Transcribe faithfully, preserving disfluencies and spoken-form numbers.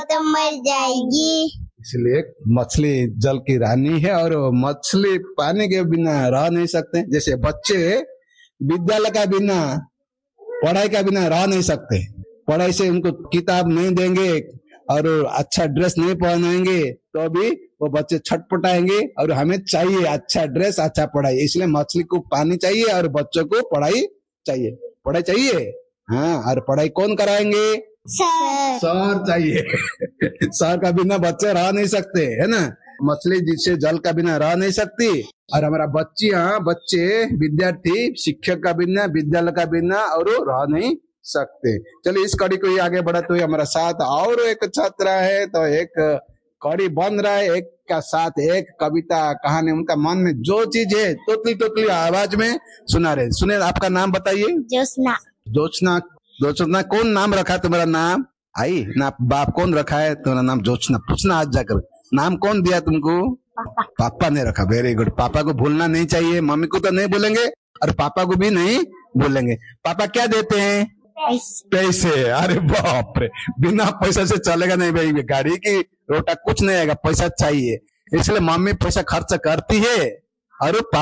तो मर जाएगी। इसलिए मछली जल की रानी है और मछली पानी के बिना रह नहीं सकते। जैसे बच्चे विद्यालय का बिना, पढ़ाई का बिना रह नहीं सकते। पढ़ाई से उनको किताब नहीं देंगे और अच्छा ड्रेस नहीं पहनाएंगे तो भी वो बच्चे छटपटाएंगे और हमें चाहिए अच्छा ड्रेस, अच्छा पढ़ाई। इसलिए मछली को पानी चाहिए और बच्चों को पढ़ाई चाहिए। पढ़ाई चाहिए, हाँ। और पढ़ाई कौन कराएंगे? सर सर चाहिए। सर का बिना बच्चे रह नहीं सकते, है ना। मछली जिससे जल का बिना रह नहीं सकती और हमारा बच्चियां, बच्चे, विद्यार्थी शिक्षक का बिना, विद्यालय का बिना और रह नहीं सकते। चलिए इस कड़ी को ही आगे बढ़ाते हुए हमारा साथ और एक छात्र है, तो एक कड़ी बन रहा है, एक का साथ एक कविता कहानी उनका मन में जो चीज है तोतली तोतली आवाज में सुना रहे। सुने, आपका नाम बताइए। जोशना। जोशना। जोशना कौन नाम रखा है तुम्हारा? नाम आई ना, बाप कौन रखा है तुम्हारा नाम? जोशना। पूछना आज जाकर नाम कौन दिया तुमको? पापा। पापा ने रखा। Very good. पापा को भूलना नहीं चाहिए। मम्मी को तो नहीं बोलेंगे और पापा को भी नहीं बोलेंगे। पापा क्या देते हैं? पैसे। अरे बाप रे, बिना पैसा से चलेगा नहीं भाई। गाड़ी की रोटा कुछ नहीं आएगा, पैसा चाहिए। इसलिए मम्मी पैसा खर्च करती है और